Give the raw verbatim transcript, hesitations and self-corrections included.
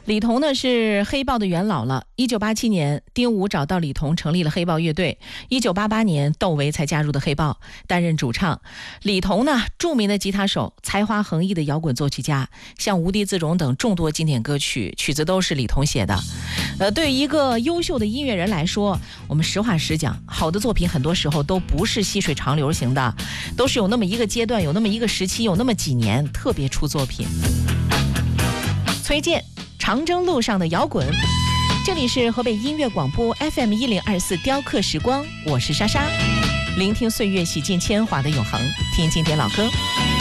李彤呢是黑豹的元老了。一九八七年，丁武找到李彤成立了黑豹乐队。一九八八年，窦唯才加入的黑豹，担任主唱。李彤呢，著名的吉他手，才华横溢的摇滚作曲家，像《无地自容》等众多经典歌曲，曲子都是李彤写的。呃，对于一个优秀的音乐人来说，我们实话实讲，好的作品很多时候都不是细水长流型的，都是有那么一个阶段，有那么一个时期，有那么几年特别出作品。崔健，长征路上的摇滚。这里是河北音乐广播 F M 一零二四雕刻时光，我是莎莎，聆听岁月洗尽铅华的永恒，听经典老歌。